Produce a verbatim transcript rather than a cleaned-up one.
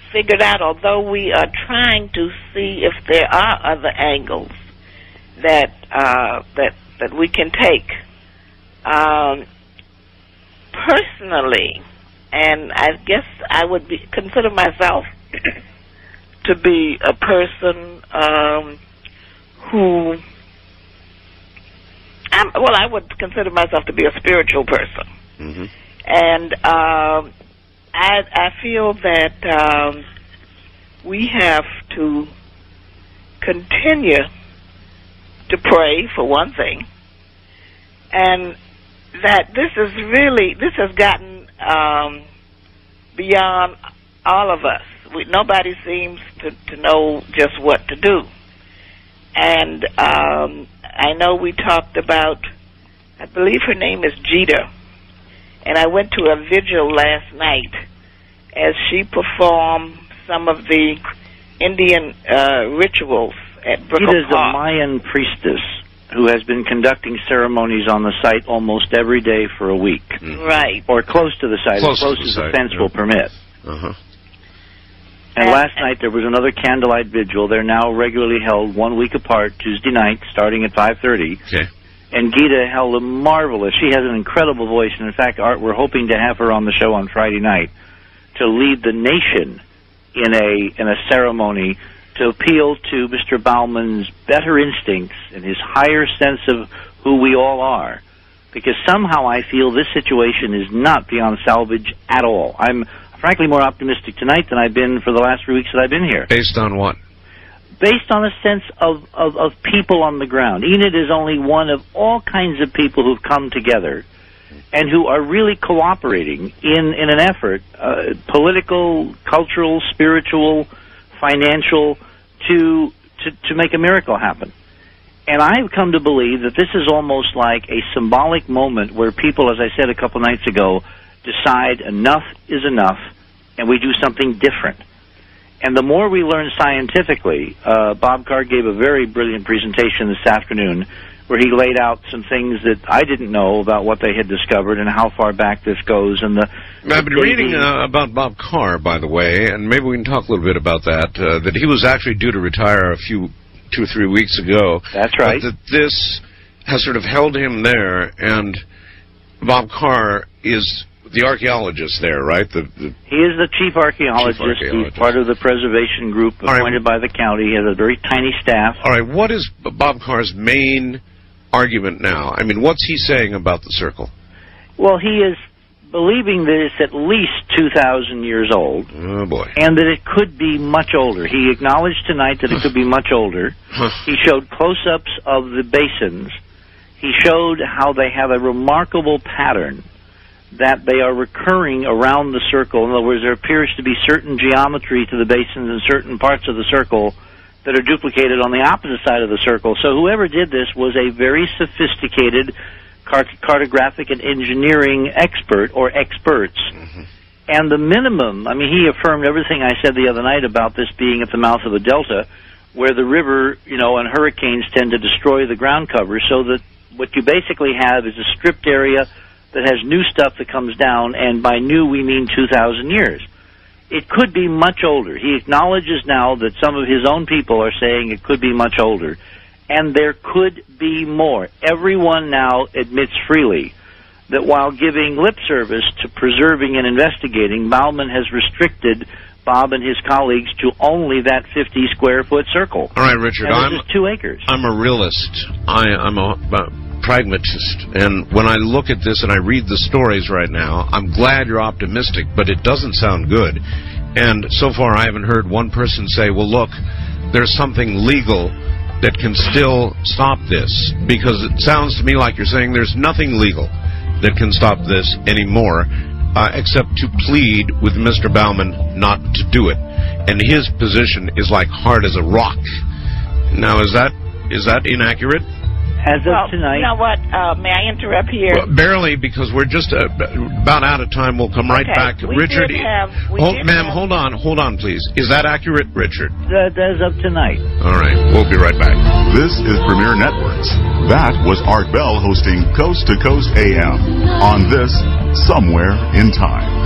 figured out, although we are trying to see if there are other angles that uh, that that we can take. Um, personally, and I guess I would be, consider myself to be a person um, who, I'm, well, I would consider myself to be a spiritual person. Mm-hmm. And um, I, I feel that um, we have to continue to pray, for one thing, and that this is really, this has gotten um, beyond all of us. We, nobody seems to, to know just what to do. And um, I know we talked about, I believe her name is Jeter, and I went to a vigil last night as she performed some of the Indian uh, rituals at Brickell Park. Jeter's a Mayan priestess who has been conducting ceremonies on the site almost every day for a week. Mm. Right. Or close to the site, close as close the as site, the fence yeah. will permit. Uh-huh. And, and last night there was another candlelight vigil. They're now regularly held one week apart, Tuesday night, starting at five thirty. Okay. And Gita held a marvelous, she has an incredible voice, and in fact, Art, we're hoping to have her on the show on Friday night to lead the nation in a in a ceremony to appeal to Mister Bauman's better instincts and his higher sense of who we all are. Because somehow I feel this situation is not beyond salvage at all. I'm frankly more optimistic tonight than I've been for the last three weeks that I've been here. Based on what? Based on a sense of, of, of people on the ground. Enid is only one of all kinds of people who've come together and who are really cooperating in, in an effort, uh, political, cultural, spiritual, financial, to, to to make a miracle happen. And I've come to believe that this is almost like a symbolic moment where people, as I said a couple nights ago, decide enough is enough and we do something different. And the more we learn scientifically, uh, Bob Carr gave a very brilliant presentation this afternoon where he laid out some things that I didn't know about what they had discovered and how far back this goes. And the I've been reading uh, about Bob Carr, by the way, and maybe we can talk a little bit about that, uh, that he was actually due to retire a few, two or three weeks ago. That's right. But that this has sort of held him there, and Bob Carr is the archaeologist there, right? The, the he is the chief archaeologist. chief archaeologist. He's part of the preservation group appointed right. by the county. He has a very tiny staff. All right, what is Bob Carr's main argument now? I mean, what's he saying about the circle? Well, he is believing that it's at least two thousand years old. Oh, boy. And that it could be much older. He acknowledged tonight that it could be much older. He showed close-ups of the basins. He showed how they have a remarkable pattern, that they are recurring around the circle. In other words, there appears to be certain geometry to the basins in certain parts of the circle that are duplicated on the opposite side of the circle. So whoever did this was a very sophisticated cart cartographic and engineering expert or experts. Mm-hmm. And the minimum, I mean, he affirmed everything I said the other night about this being at the mouth of a delta, where the river, you know, and hurricanes tend to destroy the ground cover, so that what you basically have is a stripped area that has new stuff that comes down, and by new we mean two thousand years. It could be much older. He acknowledges now that some of his own people are saying it could be much older, and there could be more. Everyone now admits freely that while giving lip service to preserving and investigating, Bauman has restricted Bob and his colleagues to only that fifty square foot circle. All right, Richard, and I'm just two acres. I'm a realist. I, I'm a, a pragmatist, and when I look at this and I read the stories right now, I'm glad you're optimistic, but it doesn't sound good. And so far, I haven't heard one person say, "Well, look, there's something legal that can still stop this," because it sounds to me like you're saying there's nothing legal that can stop this anymore, uh, except to plead with Mister Bauman not to do it. And his position is like hard as a rock. Now, is that is that inaccurate? As of well, tonight. You know what? Uh, may I interrupt here? Well, barely, because we're just uh, about out of time. We'll come right okay. back. We Richard, did have, we hold, did ma'am, have... hold on, hold on, please. Is that accurate, Richard? That, that is up tonight. All right, we'll be right back. This is Premier Networks. That was Art Bell hosting Coast to Coast A M on this Somewhere in Time.